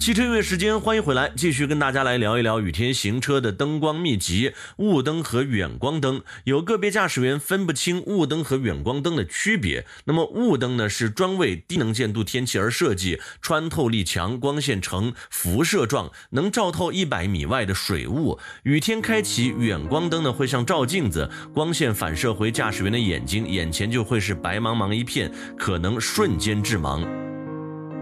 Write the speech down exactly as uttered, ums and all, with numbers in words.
汽车音乐时间，欢迎回来，继续跟大家来聊一聊雨天行车的灯光秘籍。雾灯和远光灯，有个别驾驶员分不清雾灯和远光灯的区别。那么雾灯呢，是专为低能见度天气而设计，穿透力强，光线呈辐射状，能照透一百米外的水雾。雨天开启远光灯呢，会像照镜子，光线反射回驾驶员的眼睛，眼前就会是白茫茫一片，可能瞬间致盲。